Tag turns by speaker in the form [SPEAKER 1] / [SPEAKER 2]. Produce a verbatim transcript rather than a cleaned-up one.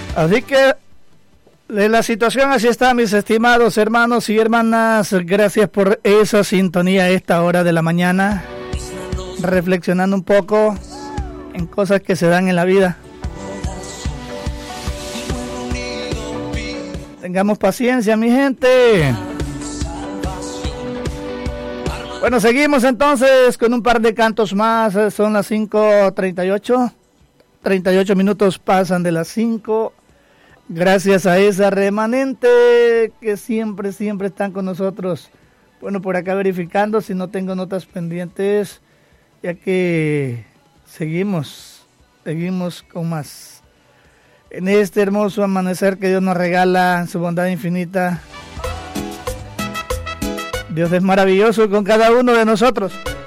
[SPEAKER 1] Así que de la situación así está, mis estimados hermanos y hermanas. Gracias por esa sintonía a esta hora de la mañana, reflexionando un poco en cosas que se dan en la vida. Tengamos paciencia, mi gente. Bueno, seguimos entonces con un par de cantos más. Son las cinco treinta y ocho. treinta y ocho minutos pasan de las cinco. Gracias a esa remanente que siempre, siempre están con nosotros. Bueno, por acá verificando si no tengo notas pendientes, ya que seguimos, seguimos con más. En este hermoso amanecer que Dios nos regala en su bondad infinita. Dios es maravilloso con cada uno de nosotros.